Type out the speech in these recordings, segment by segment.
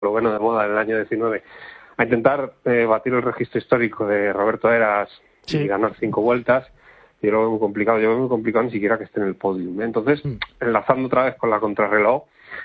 lo bueno de moda del año 19, a intentar batir el registro histórico de Roberto Heras y ganar 5 vueltas. Yo lo veo muy complicado. Yo lo veo muy complicado ni siquiera que esté en el podium. Entonces, enlazando otra vez con la contrarreloj,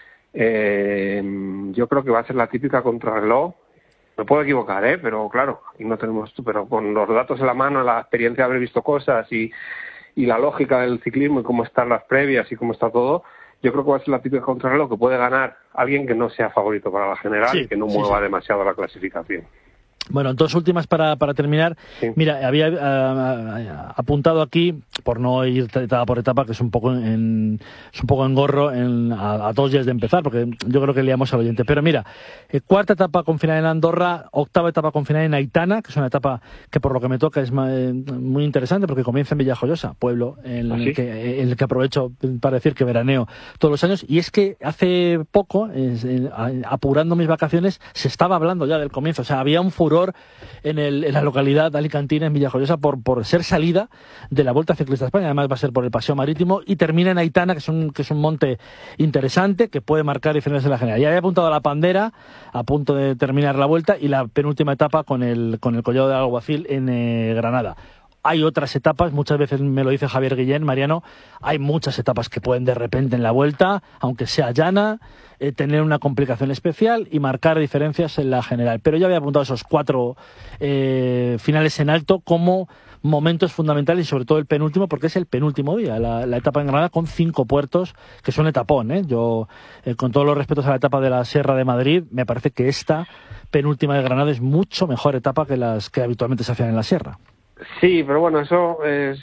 yo creo que va a ser la típica contrarreloj. Me puedo equivocar, pero claro, y no tenemos, pero con los datos en la mano, la experiencia de haber visto cosas y la lógica del ciclismo y cómo están las previas y cómo está todo, yo creo que va a ser la típica contrarreloj que puede ganar alguien que no sea favorito para la general y que no mueva demasiado la clasificación. Bueno, dos últimas para terminar. Sí. Mira, había apuntado aquí, por no ir etapa por etapa, que es un poco engorro a 2 días de empezar, porque yo creo que liamos al oyente. Pero mira, cuarta etapa con final en Andorra, octava etapa con final en Aitana, que es una etapa que por lo que me toca es muy interesante, porque comienza en Villajoyosa, pueblo en el que aprovecho para decir que veraneo todos los años. Y es que hace poco, apurando mis vacaciones, se estaba hablando ya del comienzo. O sea, había un furor en la localidad alicantina, en Villajoyosa, por ser salida de la Vuelta Ciclista a España. Además va a ser por el Paseo Marítimo y termina en Aitana, que es un monte interesante que puede marcar diferencias en la general. Ya había apuntado a la Pandera, a punto de terminar la Vuelta, y la penúltima etapa con el Collado del Alguacil en Granada. Hay otras etapas, muchas veces me lo dice Javier Guillén, Mariano, hay muchas etapas que pueden de repente en la Vuelta, aunque sea llana, tener una complicación especial y marcar diferencias en la general. Pero yo había apuntado esos 4 finales en alto como momentos fundamentales, y sobre todo el penúltimo, porque es el penúltimo día, la etapa en Granada con 5 puertos, que son etapón. Yo, con todos los respetos a la etapa de la Sierra de Madrid, me parece que esta penúltima de Granada es mucho mejor etapa que las que habitualmente se hacían en la Sierra. Sí, pero bueno, eso es...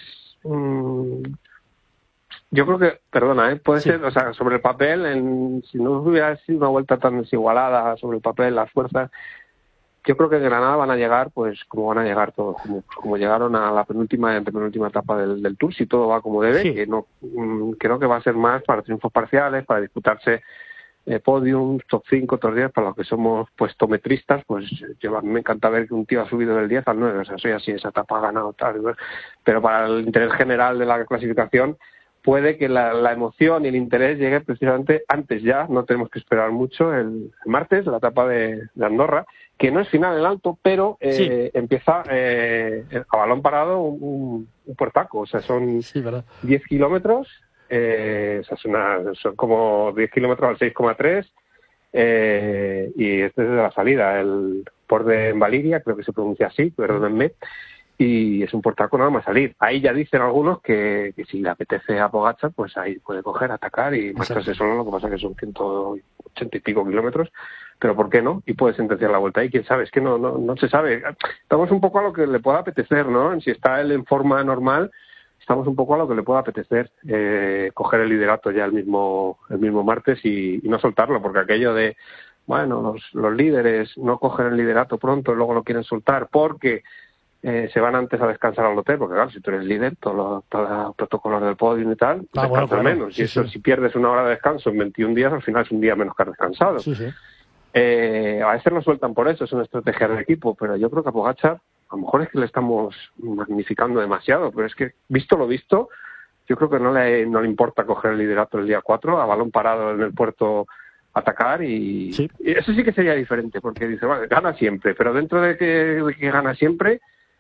yo creo que, puede ser, o sea, sobre el papel, si no hubiera sido una vuelta tan desigualada sobre el papel, las fuerzas, yo creo que en Granada van a llegar, pues, como van a llegar todos, como llegaron a la penúltima y antepenúltima etapa del Tour, si todo va como debe, que no creo que va a ser más para triunfos parciales, para disputarse podium, top 5, top 10, para los que somos puestometristas, pues a mí me encanta ver que un tío ha subido del 10 al 9, o sea, soy así, esa etapa ha ganado tal, pero para el interés general de la clasificación puede que la emoción y el interés llegue precisamente antes ya, no tenemos que esperar mucho, el martes, la etapa de Andorra, que no es final en alto, pero empieza a balón parado un puertaco, o sea, son 10 kilómetros, son como 10 kilómetros al 6,3, y este es de la salida, el Port de Valiria, creo que se pronuncia así, perdónenme, y es un puertaco nada más salir. Ahí ya dicen algunos que si le apetece a Pogačar, pues ahí puede coger, atacar y marcharse solo, lo que pasa que son 180 y pico kilómetros, pero ¿por qué no? Y puede sentenciar la vuelta ahí, quién sabe, es que no se sabe. Estamos un poco a lo que le pueda apetecer, ¿no? Si está él en forma normal, estamos un poco a lo que le pueda apetecer, coger el liderato ya el mismo martes y no soltarlo, porque aquello de, bueno, los líderes no cogen el liderato pronto y luego lo quieren soltar porque se van antes a descansar al hotel, porque claro, si tú eres líder, todos los protocolos del podio y tal, descansas menos. Y eso, si pierdes una hora de descanso en 21 días, al final es un día menos que has descansado. A veces lo sueltan por eso, es una estrategia del equipo, pero yo creo que a Pogačar, a lo mejor es que le estamos magnificando demasiado, pero es que, visto lo visto, yo creo que no le importa coger el liderato el día 4, a balón parado en el puerto, atacar y eso sí que sería diferente, porque dice, vale, gana siempre, pero dentro de que gana siempre,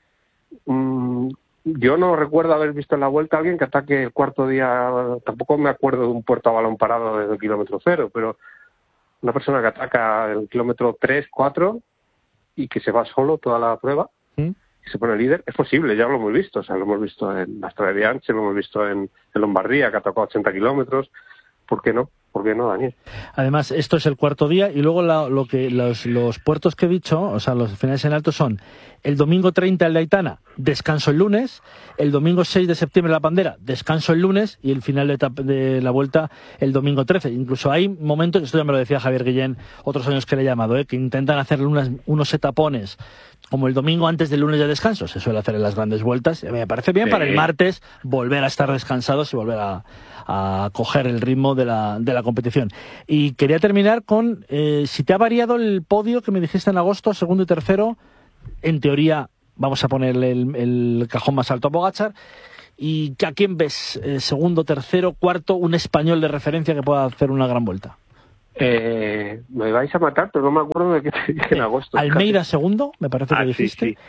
yo no recuerdo haber visto en la Vuelta a alguien que ataque el cuarto día, tampoco me acuerdo de un puerto a balón parado desde el kilómetro 0, pero una persona que ataca el kilómetro 3, 4 y que se va solo toda la prueba y se pone líder, es posible, ya lo hemos visto, o sea, lo hemos visto en la Strade Bianche, lo hemos visto en Lombardía, que atacó a 80 kilómetros. ¿Por qué no? ¿Por qué no, Daniel? Además, esto es el cuarto día y luego los puertos que he dicho, o sea, los finales en alto son el domingo 30 el de Aitana, descanso el lunes, el domingo 6 de septiembre la Pandera, descanso el lunes y el final de la Vuelta el domingo 13. Incluso hay momentos, esto ya me lo decía Javier Guillén otros años que le he llamado, que intentan hacer unos etapones como el domingo antes del lunes de descanso, se suele hacer en las grandes vueltas. Me parece bien para el martes volver a estar descansados y volver a coger el ritmo de la competición. Y quería terminar con si te ha variado el podio que me dijiste en agosto, segundo y tercero. En teoría vamos a ponerle el cajón más alto a Pogačar. ¿Y a quién ves? Segundo, tercero, cuarto, un español de referencia que pueda hacer una gran vuelta. Me vais a matar, pero no me acuerdo de qué te dije en agosto. Almeida segundo, me parece que dijiste. Sí.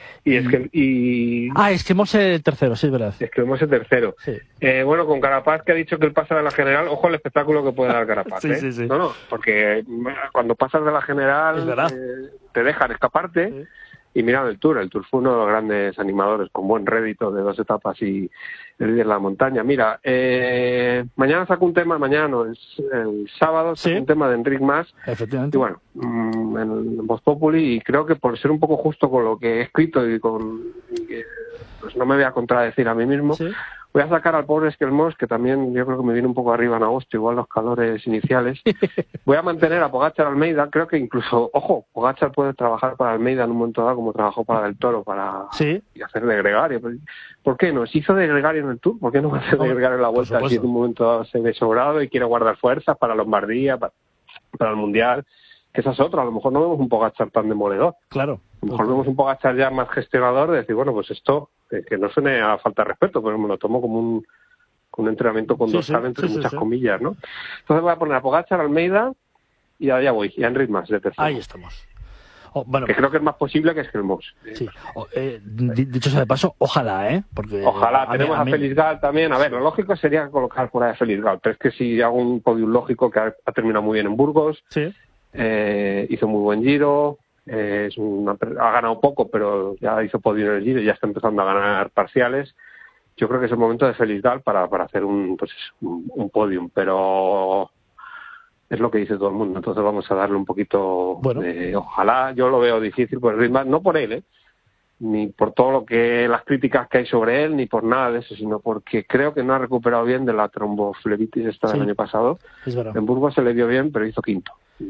Esquemós el tercero, sí, es verdad. Esquemós el tercero. Sí. Bueno, con Carapaz, que ha dicho que él pasa de la general, ojo el espectáculo que puede dar Carapaz. Sí. No, porque cuando pasas de la general te dejan escaparte. Sí. Y mirad el Tour fue uno de los grandes animadores, con buen rédito de 2 etapas y el líder de la montaña. Mira, mañana saco un tema, el sábado saco un tema de Enric Mas. Efectivamente. Y bueno, en Voz Populi, y creo que por ser un poco justo con lo que he escrito y pues no me voy a contradecir a mí mismo, ¿sí? Voy a sacar al pobre Esquelmós, que también yo creo que me viene un poco arriba en agosto, igual los calores iniciales. Voy a mantener a Pogačar Almeida. Creo que incluso, ojo, Pogačar puede trabajar para Almeida en un momento dado como trabajó para Del Toro, y hacer de gregario. ¿Por qué no? Si hizo de gregario en el Tour, ¿por qué no va a hacer de gregario en la Vuelta si en un momento dado se ve sobrado y quiere guardar fuerzas para Lombardía, para el Mundial? Que esa es otra. A lo mejor no vemos un Pogačar tan demoledor. Claro. A lo mejor vemos un Pogačar ya más gestionador de decir, bueno, pues esto, que no suene a falta de respeto, pero me lo tomo como un entrenamiento con dorsal entre muchas comillas, ¿no? Entonces voy a poner a Pogačar, Almeida y allá voy, y a Enric Mas de tercero. Ahí estamos. Que creo que es más posible que Esquelmós. Sí. Dicho sea de paso, ojalá, porque ojalá. Tenemos a Félix Gall también. A ver, lo lógico sería colocar fuera de Félix Gall, pero es que si hago un podium lógico que ha terminado muy bien en Burgos, hizo muy buen Giro, ha ganado poco, pero ya hizo podium en el Giro y ya está empezando a ganar parciales. Yo creo que es el momento de Félix Gall para hacer un podium, pero es lo que dice todo el mundo. Entonces vamos a darle un poquito de ojalá. Yo lo veo difícil por el ritmo, no por él, ni por todo las críticas que hay sobre él, ni por nada de eso, sino porque creo que no ha recuperado bien de la tromboflebitis del año pasado. En Burgos se le dio bien, pero hizo quinto.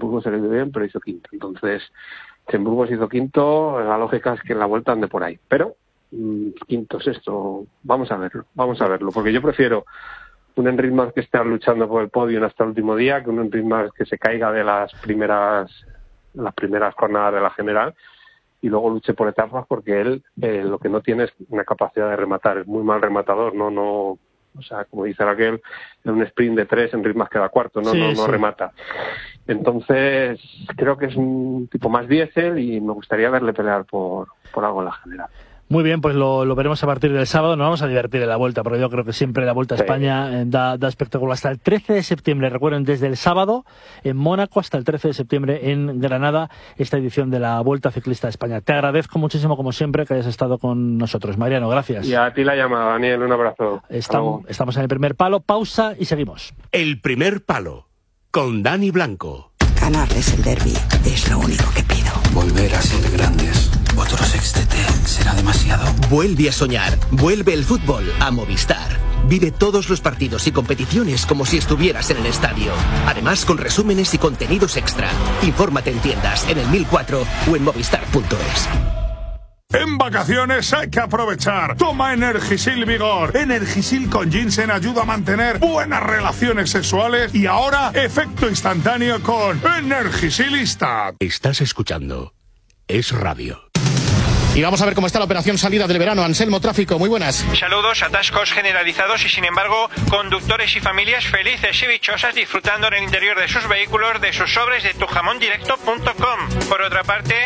Entonces, si en Burgos hizo quinto, la lógica es que en la Vuelta ande por ahí. Pero quinto, sexto, vamos a verlo, porque yo prefiero un Enric Mas que esté luchando por el podio hasta el último día que un Enric Mas que se caiga de las primeras jornadas de la general y luego luche por etapas, porque él lo que no tiene es una capacidad de rematar, es muy mal rematador, no, o sea, como dice Raquel, en un sprint de 3 Enric Mas queda cuarto, no remata. Entonces creo que es un tipo más diésel y me gustaría verle pelear por algo en la general. Muy bien, pues lo veremos a partir del sábado. Nos vamos a divertir en la Vuelta, porque yo creo que siempre la Vuelta a España da espectáculo. Hasta el 13 de septiembre, recuerden, desde el sábado en Mónaco hasta el 13 de septiembre en Granada, esta edición de la Vuelta Ciclista a España. Te agradezco muchísimo, como siempre, que hayas estado con nosotros. Mariano, gracias. Y a ti la llamada, Daniel, un abrazo. Estamos en el primer palo, pausa y seguimos. El primer palo, con Dani Blanco. Ganarles el derbi es lo único que pido. Volver a ser grandes. Otro sextete será demasiado. Vuelve a soñar. Vuelve el fútbol a Movistar. Vive todos los partidos y competiciones como si estuvieras en el estadio. Además, con resúmenes y contenidos extra. Infórmate en tiendas, en el 1004 o en movistar.es. En vacaciones hay que aprovechar. Toma Energisil Vigor. Energisil con ginseng ayuda a mantener buenas relaciones sexuales y ahora efecto instantáneo con Energisilista. Estás escuchando Es Radio. Y vamos a ver cómo está la operación salida del verano. Anselmo, tráfico, muy buenas. Saludos, atascos generalizados y sin embargo, conductores y familias felices y dichosas disfrutando en el interior de sus vehículos de sus sobres de tujamondirecto.com. Por otra parte,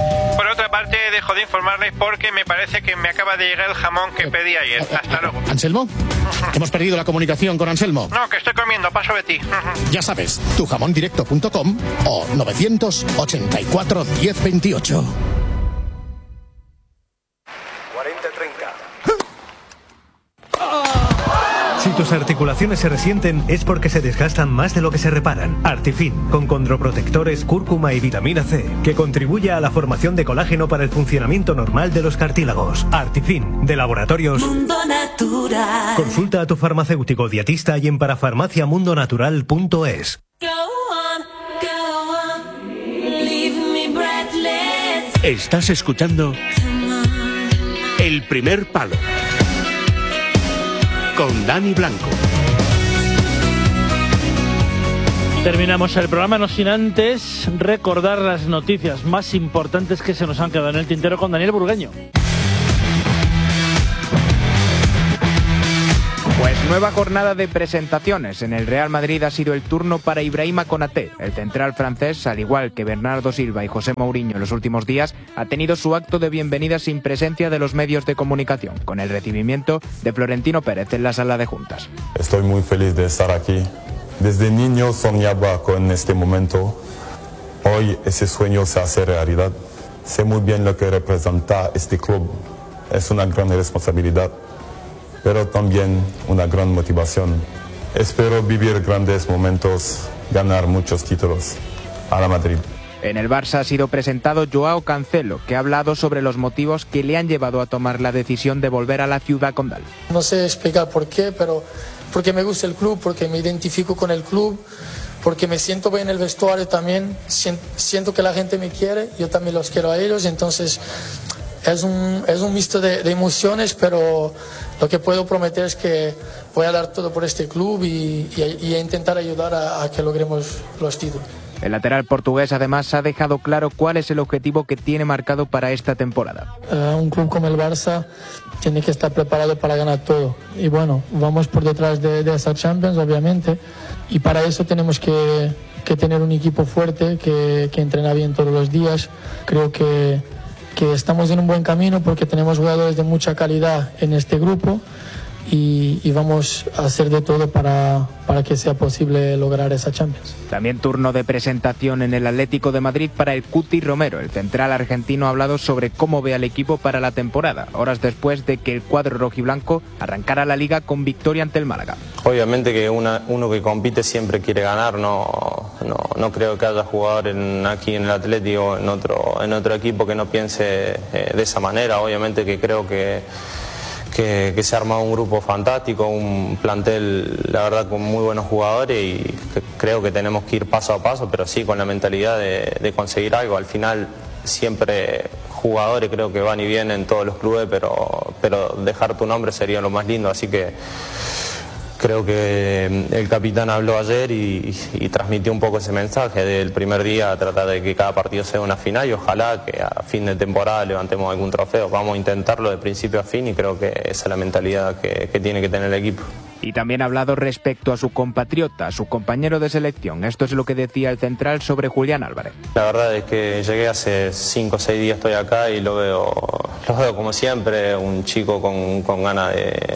dejo de informarles porque me parece que me acaba de llegar el jamón que pedí ayer. Hasta luego. ¿Anselmo? Hemos perdido la comunicación con Anselmo. No, que estoy comiendo, paso de ti. Ya sabes, tujamondirecto.com o 984 1028. Si tus articulaciones se resienten es porque se desgastan más de lo que se reparan. Artifin, con condroprotectores, cúrcuma y vitamina C, que contribuye a la formación de colágeno para el funcionamiento normal de los cartílagos. Artifin, de Laboratorios Mundo Natural. Consulta a tu farmacéutico dietista y en parafarmaciamundonatural.es. Estás escuchando El Primer Palo con Dani Blanco. Terminamos el programa, no sin antes recordar las noticias más importantes que se nos han quedado en el tintero con Daniel Burgueño. Pues nueva jornada de presentaciones. En el Real Madrid ha sido el turno para Ibrahima Konaté. El central francés, al igual que Bernardo Silva y José Mourinho en los últimos días, ha tenido su acto de bienvenida sin presencia de los medios de comunicación, con el recibimiento de Florentino Pérez en la sala de juntas. Estoy muy feliz de estar aquí. Desde niño soñaba con este momento. Hoy ese sueño se hace realidad. Sé muy bien lo que representa este club. Es una gran responsabilidad, pero también una gran motivación. Espero vivir grandes momentos, ganar muchos títulos. A la Madrid. En el Barça ha sido presentado Joao Cancelo, que ha hablado sobre los motivos que le han llevado a tomar la decisión de volver a la ciudad condal. No sé explicar por qué, pero porque me gusta el club, porque me identifico con el club, porque me siento bien en el vestuario también, siento que la gente me quiere, yo también los quiero a ellos, entonces es un mixto de emociones, pero lo que puedo prometer es que voy a dar todo por este club y a intentar ayudar a que logremos los títulos. El lateral portugués además ha dejado claro cuál es el objetivo que tiene marcado para esta temporada. Un club como el Barça tiene que estar preparado para ganar todo. Y bueno, vamos por detrás de esa Champions, obviamente. Y para eso tenemos que tener un equipo fuerte, que entrena bien todos los días. Creo que estamos en un buen camino porque tenemos jugadores de mucha calidad en este grupo. Y vamos a hacer de todo para que sea posible lograr esa Champions. También turno de presentación en el Atlético de Madrid para el Cuti Romero. El central argentino ha hablado sobre cómo ve al equipo para la temporada, horas después de que el cuadro rojiblanco arrancara la Liga con victoria ante el Málaga. Obviamente que uno que compite siempre quiere ganar, no creo que haya jugador aquí en el Atlético en otro equipo que no piense de esa manera. Obviamente que creo que se ha armado un grupo fantástico, un plantel, la verdad, con muy buenos jugadores y creo que tenemos que ir paso a paso, pero sí con la mentalidad de conseguir algo. Al final siempre jugadores creo que van y vienen en todos los clubes, pero dejar tu nombre sería lo más lindo, así que creo que el capitán habló ayer y transmitió un poco ese mensaje del primer día, tratar de que cada partido sea una final y ojalá que a fin de temporada levantemos algún trofeo. Vamos a intentarlo de principio a fin y creo que esa es la mentalidad que tiene que tener el equipo. Y también ha hablado respecto a su compatriota, su compañero de selección. Esto es lo que decía el central sobre Julián Álvarez. La verdad es que llegué hace 5 o 6 días, estoy acá y lo veo como siempre, un chico con ganas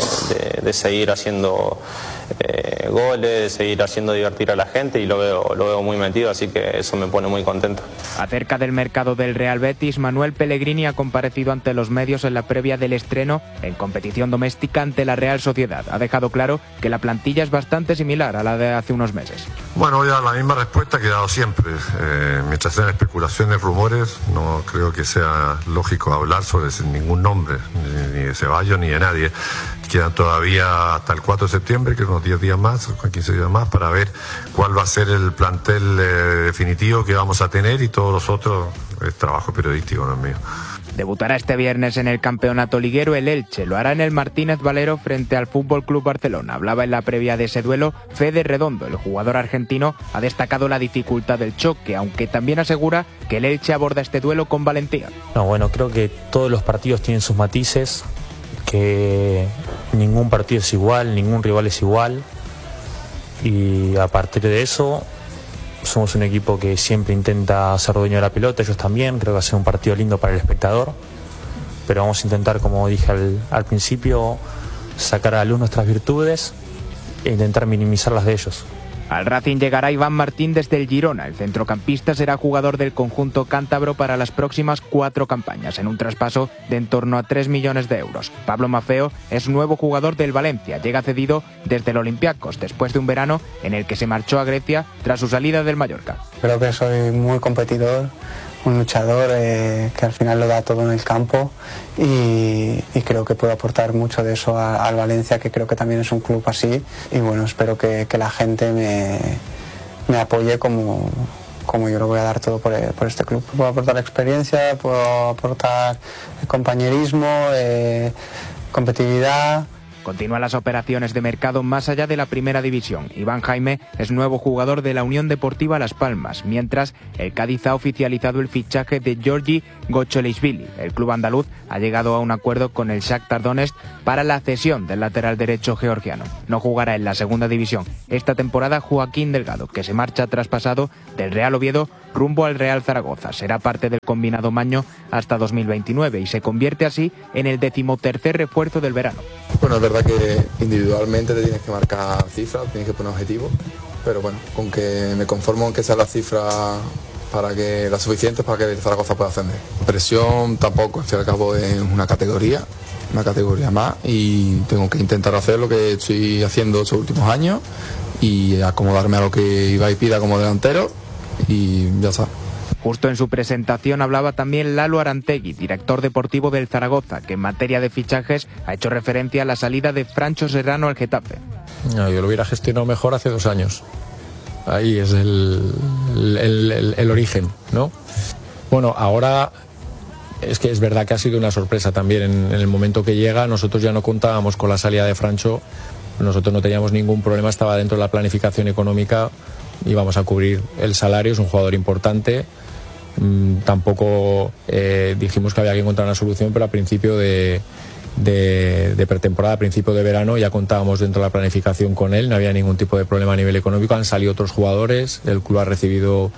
de seguir haciendo goles, de seguir haciendo divertir a la gente y lo veo muy metido, así que eso me pone muy contento. Acerca del mercado del Real Betis, Manuel Pellegrini ha comparecido ante los medios en la previa del estreno en competición doméstica ante la Real Sociedad. Ha dejado claro que la plantilla es bastante similar a la de hace unos meses. Bueno, ya la misma respuesta que he dado siempre. Mientras sean especulaciones, rumores, no creo que sea lógico hablar sobre ningún nombre, ni de Ceballos ni de nadie. Quedan todavía hasta el 4 de septiembre, que unos 10 días más, 15 días más, para ver cuál va a ser el plantel definitivo que vamos a tener y todos los otros, es trabajo periodístico, no es mío. Debutará este viernes en el campeonato liguero el Elche. Lo hará en el Martínez Valero frente al Fútbol Club Barcelona. Hablaba en la previa de ese duelo Fede Redondo. El jugador argentino ha destacado la dificultad del choque, aunque también asegura que el Elche aborda este duelo con valentía. No, bueno, creo que todos los partidos tienen sus matices, que ningún partido es igual, ningún rival es igual. Y a partir de eso, somos un equipo que siempre intenta ser dueño de la pelota, ellos también. Creo que va a ser un partido lindo para el espectador, pero vamos a intentar, como dije al principio, sacar a la luz nuestras virtudes e intentar minimizar las de ellos. Al Racing llegará Iván Martín desde el Girona. El centrocampista será jugador del conjunto cántabro para las próximas 4 campañas, en un traspaso de en torno a 3 millones de euros. Pablo Maffeo es nuevo jugador del Valencia. Llega cedido desde el Olympiacos, después de un verano en el que se marchó a Grecia tras su salida del Mallorca. Creo que soy muy competidor, un luchador que al final lo da todo en el campo y creo que puedo aportar mucho de eso al Valencia, que creo que también es un club así, y bueno, espero que la gente me apoye como yo lo voy a dar todo por este club. Puedo aportar experiencia, puedo aportar compañerismo, competitividad Continúan las operaciones de mercado más allá de la primera división. Iván Jaime es nuevo jugador de la Unión Deportiva Las Palmas, mientras el Cádiz ha oficializado el fichaje de Georgi Gocholishvili. El club andaluz ha llegado a un acuerdo con el Shakhtar Donetsk para la cesión del lateral derecho georgiano. No jugará en la segunda división esta temporada Joaquín Delgado, que se marcha traspasado del Real Oviedo rumbo al Real Zaragoza. Será parte del combinado maño hasta 2029 y se convierte así en el 13º refuerzo del verano. Bueno, es verdad que individualmente te tienes que marcar cifras, tienes que poner objetivos, pero bueno, con que me conformo con que sea la cifra para que las suficientes para que el Zaragoza pueda ascender. Presión tampoco, al fin y al cabo es una categoría más, y tengo que intentar hacer lo que estoy haciendo estos últimos años y acomodarme a lo que Ibai pida como delantero y ya está. Justo en su presentación hablaba también Lalo Arantegui, director deportivo del Zaragoza, que en materia de fichajes ha hecho referencia a la salida de Francho Serrano al Getafe. No, yo lo hubiera gestionado mejor hace 2 años. Ahí es el origen, ¿no? Bueno, ahora es que es verdad que ha sido una sorpresa también. En el momento que llega, nosotros ya no contábamos con la salida de Francho, nosotros no teníamos ningún problema, estaba dentro de la planificación económica, íbamos a cubrir el salario, es un jugador importante. Tampoco dijimos que había que encontrar una solución, pero a principio de pretemporada, a principio de verano, ya contábamos dentro de la planificación con él, no había ningún tipo de problema a nivel económico. Han salido otros jugadores, el club ha recibido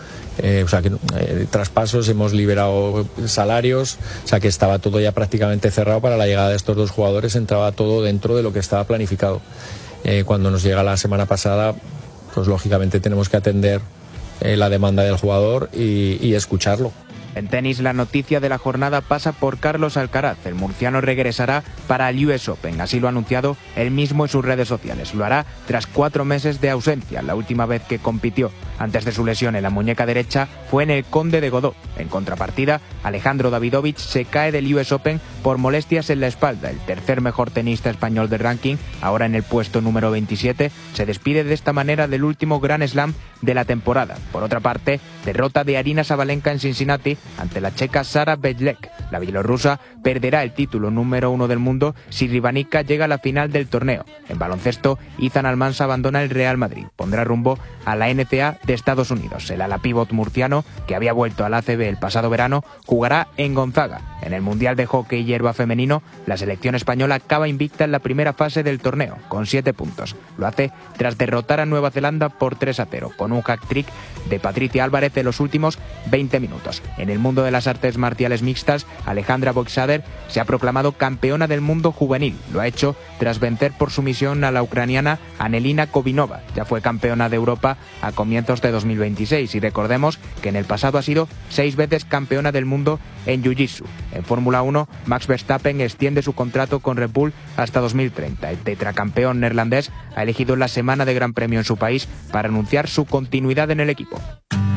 traspasos, hemos liberado salarios, o sea que estaba todo ya prácticamente cerrado para la llegada de estos 2 jugadores, entraba todo dentro de lo que estaba planificado. Cuando nos llega la semana pasada, pues lógicamente tenemos que atender la demanda del jugador y escucharlo. En tenis, la noticia de la jornada pasa por Carlos Alcaraz. El murciano regresará para el US Open, así lo ha anunciado él mismo en sus redes sociales. Lo hará tras 4 meses de ausencia. La última vez que compitió antes de su lesión en la muñeca derecha fue en el Conde de Godó. En contrapartida, Alejandro Davidovich se cae del US Open por molestias en la espalda. El tercer mejor tenista español del ranking, ahora en el puesto número 27, se despide de esta manera del último Grand Slam de la temporada. Por otra parte, derrota de Aryna Sabalenka en Cincinnati ante la checa Sara Bedlek. La bielorrusa perderá el título número 1 del mundo si Ribanica llega a la final del torneo. En baloncesto, Izan Almansa abandona el Real Madrid. Pondrá rumbo a la NCAA de Estados Unidos. El ala pívot murciano, que había vuelto al ACB el pasado verano, jugará en Gonzaga. En el Mundial de Hockey Hierba femenino, la selección española acaba invicta en la primera fase del torneo, con 7 puntos. Lo hace tras derrotar a Nueva Zelanda por 3-0, con un hat-trick de Patricia Álvarez en los últimos 20 minutos. En el mundo de las artes marciales mixtas, Alejandra Boxader se ha proclamado campeona del mundo juvenil. Lo ha hecho tras vencer por sumisión a la ucraniana Anelina Kovinova. Ya fue campeona de Europa a comienzos de 2026 y recordemos que en el pasado ha sido 6 veces campeona del mundo en Jiu-Jitsu. En Fórmula 1, Max Verstappen extiende su contrato con Red Bull hasta 2030. El tetracampeón neerlandés ha elegido la semana de Gran Premio en su país para anunciar su continuidad en el equipo.